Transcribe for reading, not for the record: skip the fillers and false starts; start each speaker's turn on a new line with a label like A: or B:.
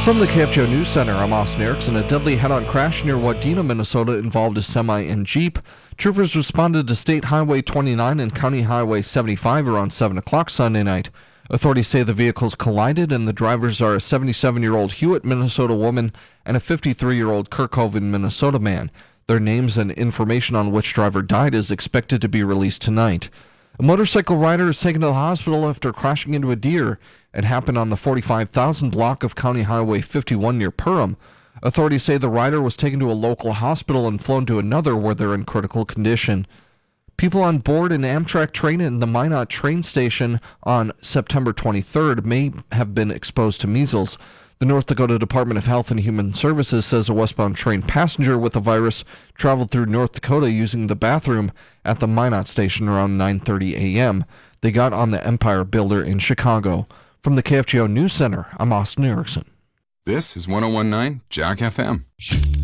A: From the KFGO News Center, I'm Austin Erickson. A deadly head-on crash near Wadena, Minnesota involved a semi and Jeep. Troopers responded to State Highway 29 and County Highway 75 around 7 o'clock Sunday night. Authorities say the vehicles collided and the drivers are a 77-year-old Hewitt, Minnesota woman and a 53-year-old Kirkhoven, Minnesota man. Their names and information on which driver died is expected to be released tonight. A motorcycle rider is taken to the hospital after crashing into a deer. It happened on the 45,000 block of County Highway 51 near Perham. Authorities say the rider was taken to a local hospital and flown to another where they're in critical condition. People on board an Amtrak train in the Minot train station on September 23rd may have been exposed to measles. The North Dakota Department of Health and Human Services says a westbound train passenger with the virus traveled through North Dakota using the bathroom at the Minot station around 9:30 a.m. They got on the Empire Builder in Chicago. From the KFGO News Center, I'm Austin Erickson.
B: This is 101.9 Jack FM.